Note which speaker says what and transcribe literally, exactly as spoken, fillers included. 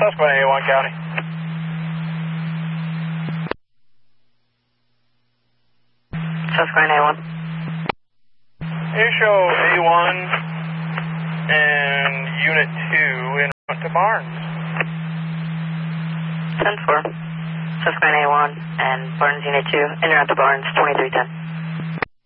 Speaker 1: Susquehanna A one County.
Speaker 2: Susquehanna A one.
Speaker 1: You show A one and Unit two in front to Barnes.
Speaker 2: ten four. Susquehanna A one and Barnes Unit two, in route to Barnes, twenty-three ten.